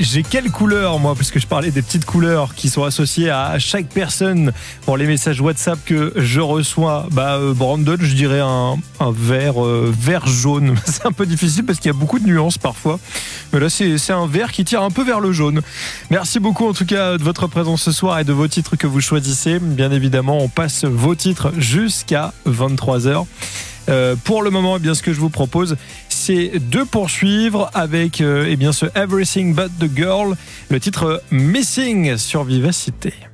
j'ai quelle couleur moi, parce que je parlais des petites couleurs qui sont associées à chaque personne pour les messages WhatsApp que je reçois. Brandon, je dirais un vert jaune. C'est un peu difficile parce qu'il y a beaucoup de nuances parfois, mais là c'est un vert qui tire un peu vers le jaune. Merci beaucoup en tout cas de votre présence ce soir et de vos titres que vous choisissez. Bien évidemment, on passe vos titres jusqu'à 23h. Pour le moment, ce que je vous propose, c'est de poursuivre avec ce Everything But The Girl, le titre Missing sur Vivacité.